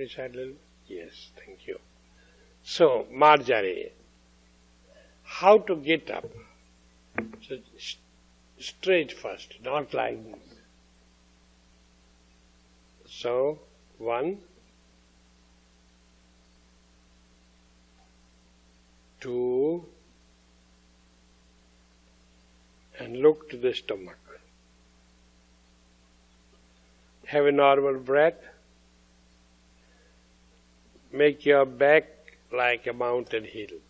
this side a little? Yes, thank you. So, Marjari, how to get up? So, straight first, not like this. So, 1, 2, and look to the stomach. Have a normal breath. Make your back like a mountain hill.